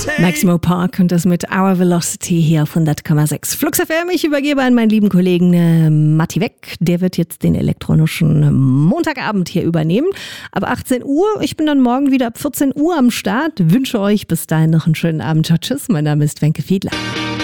Maximo Park und das mit Our Velocity hier auf 100,6. Flux FM, ich übergebe an meinen lieben Kollegen Matti Weck. Der wird jetzt den elektronischen Montagabend hier übernehmen. Ab 18 Uhr. Ich bin dann morgen wieder ab 14 Uhr am Start. Wünsche euch bis dahin noch einen schönen Abend. Ciao, tschüss. Mein Name ist Wenke Fiedler.